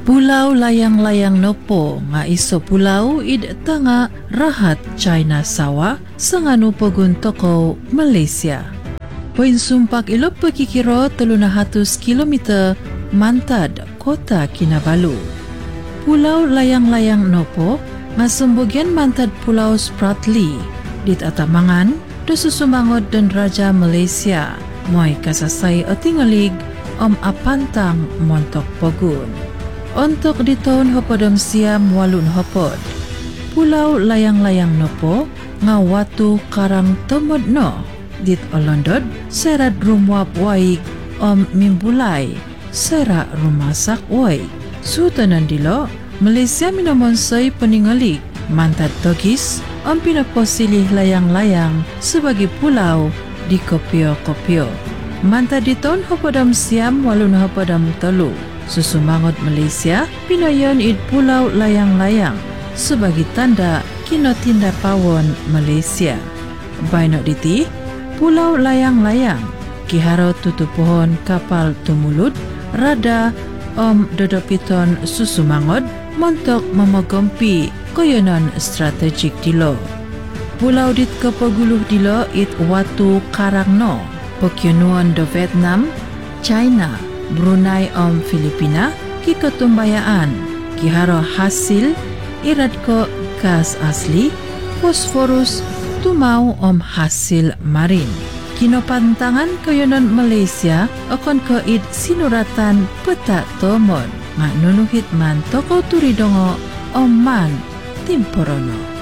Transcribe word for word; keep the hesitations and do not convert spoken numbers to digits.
Pulau layang-layang nopo nga iso pulau id tanga rahat China sawa sanganu pogun toko Malaysia. Poin sumpak ilop pekikiro teluna hatus kilometer mantad kota Kinabalu. Pulau layang-layang nopo nga sumbogian mantad Pulau Spratly dit atamangan do susumangod dan Raja Malaysia moy kasasay o tingalig om apantang montok pogun. Untuk di tahun hopodom siam walun hopod, Pulau layang-layang nopo nga watu karang tomod no dit olondod serat rumwap waig om mimbulay serat rumasak waig. Sutanan dilo, Malaysia minomonsay peningalig mantad togis om pinaposilih layang-layang sebagai pulau di kopio-kopio. Mantad di tahun hopodom siam walun hopodom telu. Susumangot Malaysia pinayon id pulau layang-layang sebagai tanda kinotinda pawon Malaysia. Baino diti pulau layang-layang kiharo tutu pohon kapal tumulut rada om dodopiton susumangot montok memogompi koyonon strategik dilo. Pulau dit kepaguluh dilo it watu karangno pokyonuan do Vietnam, China, Brunei om Filipina ki ketumbayaan kiharo hasil irat ko gas asli fosforus tumau om hasil marin. Kinopantangan koyonon Malaysia akon ko id sinuratan peta tomon nga nunuhit man toko turidongo om man timporono.